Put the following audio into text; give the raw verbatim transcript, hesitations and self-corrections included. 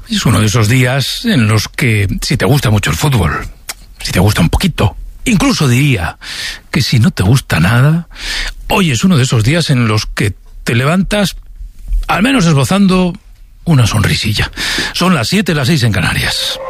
Es uno de esos días en los que, si te gusta mucho el fútbol, si te gusta un poquito, incluso diría que si no te gusta nada, hoy es uno de esos días en los que te levantas, al menos esbozando una sonrisilla. Son las siete, las seis en Canarias.